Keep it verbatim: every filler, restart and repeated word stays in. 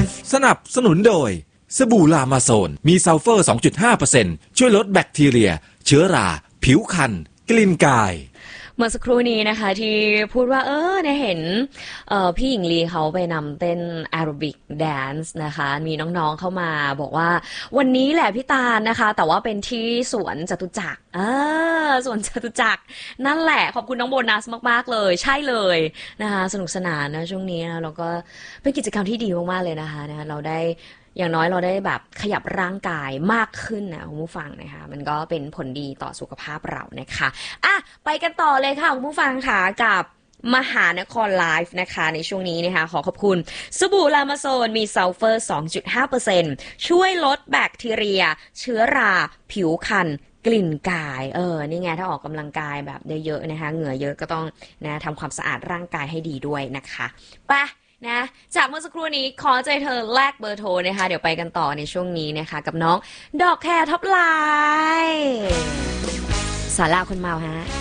สนับสนุนโดยสบู่ลามาโซนมีซัลเฟอร์ สองจุดห้าเปอร์เซ็นต์ ช่วยลดแบคทีเรียเชื้อราผิวคันกลิ่นกายเมื่อสักครู่นี้นะคะที่พูดว่าเออเนี่ยเห็นพี่หญิงลีเขาไปนำเต้นแอโรบิกแดนซ์นะคะมีน้องๆเข้ามาบอกว่าวันนี้แหละพี่ตาลนะคะแต่ว่าเป็นที่สวนจตุจักรเออสวนจตุจักรนั่นแหละขอบคุณน้องโบนัสมากๆเลยใช่เลยนะคะสนุกสนานนะช่วงนี้นะแล้วก็เป็นกิจกรรมที่ดีมากๆเลยนะคะนะเราได้อย่างน้อยเราได้แบบขยับร่างกายมากขึ้นนะคุณผู้ฟังนะคะมันก็เป็นผลดีต่อสุขภาพเรานะคะอ่ะไปกันต่อเลยค่ะคุณผู้ฟังค่ะกับมหานครไลฟ์นะคะในช่วงนี้นะคะขอขอบคุณสบู่ลามาโซนมีซัลเฟอร์ สองจุดห้าเปอร์เซ็นต์ ช่วยลดแบคทีเรียเชื้อราผิวคันกลิ่นกายเออนี่ไงถ้าออกกำลังกายแบบเยอะๆนะคะเหงื่อเยอะก็ต้องนะทำความสะอาดร่างกายให้ดีด้วยนะคะไปนะจากเมื่อสักครู่นี้ขอใจเธอแลกเบอร์โทรนะคะเดี๋ยวไปกันต่อในช่วงนี้นะคะกับน้องดอกแคร์ท็อปไลน์สาราคนเมาฮะ